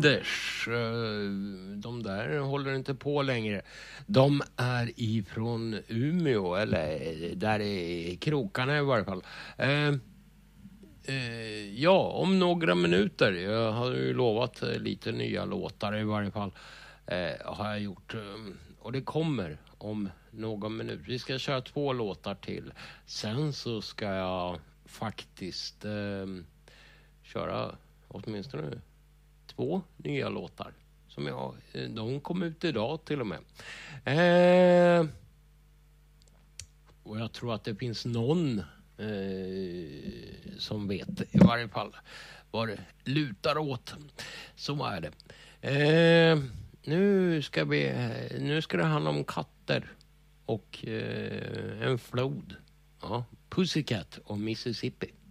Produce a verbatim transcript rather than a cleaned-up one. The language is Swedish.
Anders. De där håller inte på längre. De är ifrån Umeå, eller där är krokarna i varje fall. Eh, eh, ja, om några minuter. Jag har ju lovat lite nya låtar i varje fall. Eh, har jag gjort. Och det kommer om någon minut. Vi ska köra två låtar till. Sen så ska jag faktiskt eh, köra åtminstone två nya låtar. Som jag, de kom ut idag till och med. Eh, och jag tror att det finns någon eh, som vet i varje fall vad det lutar åt. Så är det. Eh, nu ska vi, nu ska det handla om katter och eh, en flod. Ja, Pussycat och Mississippi.